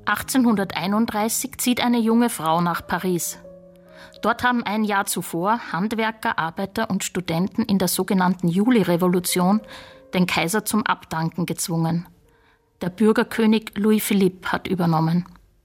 1831 zieht eine junge Frau nach Paris. Dort haben ein Jahr zuvor Handwerker, Arbeiter und Studenten in der sogenannten Julirevolution den Kaiser zum Abdanken gezwungen. Der Bürgerkönig Louis Philippe hat übernommen.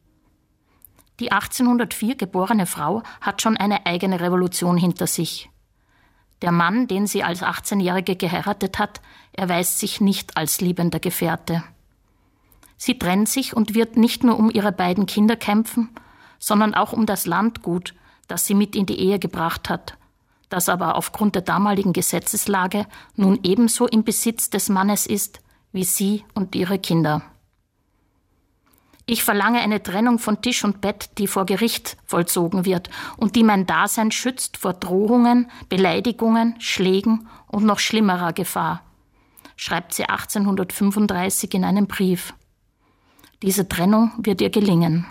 Die 1804 geborene Frau hat schon eine eigene Revolution hinter sich. Der Mann, den sie als 18-Jährige geheiratet hat, erweist sich nicht als liebender Gefährte. Sie trennt sich und wird nicht nur um ihre beiden Kinder kämpfen, sondern auch um das Landgut, das sie mit in die Ehe gebracht hat, das aber aufgrund der damaligen Gesetzeslage nun ebenso im Besitz des Mannes ist wie sie und ihre Kinder. Ich verlange eine Trennung von Tisch und Bett, die vor Gericht vollzogen wird und die mein Dasein schützt vor Drohungen, Beleidigungen, Schlägen und noch schlimmerer Gefahr, schreibt sie 1835 in einem Brief. Diese Trennung wird ihr gelingen.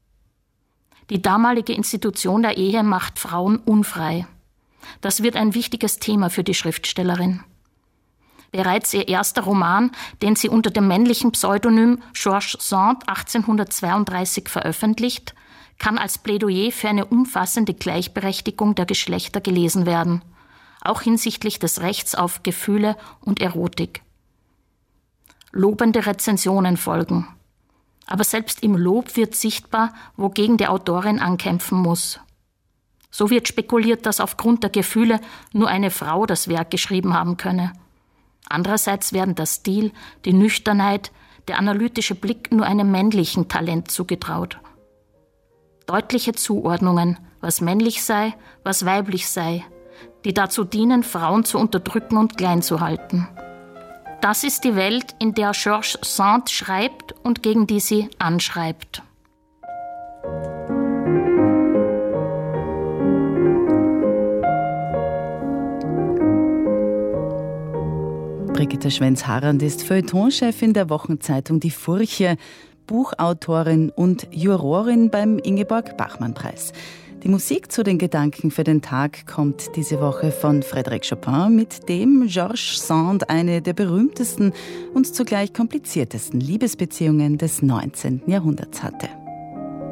Die damalige Institution der Ehe macht Frauen unfrei. Das wird ein wichtiges Thema für die Schriftstellerin. Bereits ihr erster Roman, den sie unter dem männlichen Pseudonym Georges Sand 1832 veröffentlicht, kann als Plädoyer für eine umfassende Gleichberechtigung der Geschlechter gelesen werden, auch hinsichtlich des Rechts auf Gefühle und Erotik. Lobende Rezensionen folgen. Aber selbst im Lob wird sichtbar, wogegen die Autorin ankämpfen muss. So wird spekuliert, dass aufgrund der Gefühle nur eine Frau das Werk geschrieben haben könne. Andererseits werden der Stil, die Nüchternheit, der analytische Blick nur einem männlichen Talent zugetraut. Deutliche Zuordnungen, was männlich sei, was weiblich sei, die dazu dienen, Frauen zu unterdrücken und klein zu halten. Das ist die Welt, in der Georges Sand schreibt und gegen die sie anschreibt. Brigitte Schwenz-Harand ist Feuilletonchefin der Wochenzeitung Die Furche, Buchautorin und Jurorin beim Ingeborg-Bachmann-Preis. Die Musik zu den Gedanken für den Tag kommt diese Woche von Frédéric Chopin, mit dem Georges Sand eine der berühmtesten und zugleich kompliziertesten Liebesbeziehungen des 19. Jahrhunderts hatte.